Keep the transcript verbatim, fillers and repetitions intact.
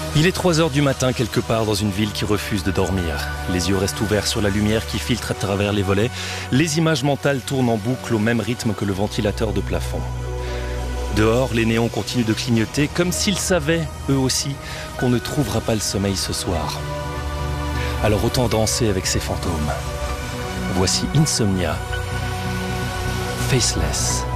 Il est trois heures du matin quelque part dans une ville qui refuse de dormir. Les yeux restent ouverts sur la lumière qui filtre à travers les volets. Les images mentales tournent en boucle au même rythme que le ventilateur de plafond. Dehors, les néons continuent de clignoter comme s'ils savaient, eux aussi, qu'on ne trouvera pas le sommeil ce soir. Alors autant danser avec ces fantômes. Voici Insomnia, Faceless.